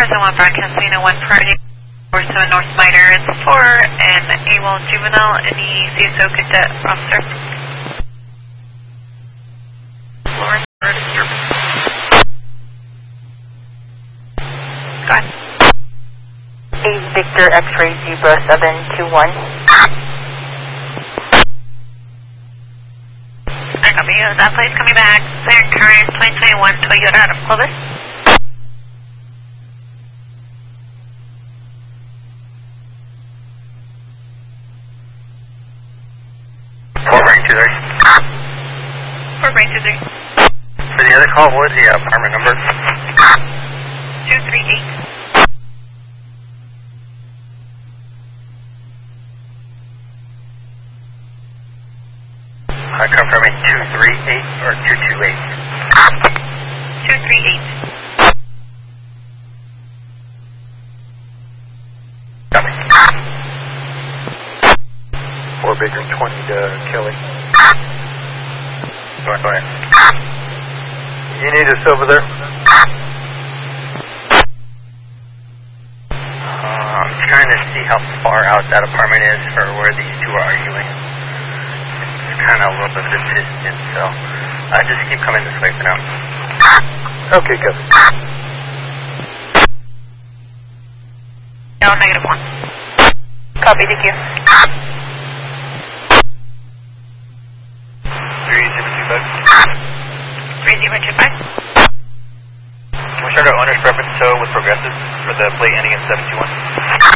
Present 1 broadcasting a 1 Friday, 47 North Miter is 4, and AWOL Juvenile, any CSO cadet officer. Lawrence, disturbance. Go ahead. 8 Victor X-ray Zebra 721. I copy you. That plane's coming back. Clear current 2021 Toyota out of Clovis. Fort Rank 23. Fort Rank 23. For the other call, what was the apartment number? 238. Confirming 238 or 228? 238. Copy. 4 Baker 20 to Kelly. Go ahead. You need us over there? I'm trying to see how far out that apartment is for where these two are arguing. It's kind of a little bit of a distance, so I just keep coming this way for now. Okay, Kevin. No, -1. Copy, thank you.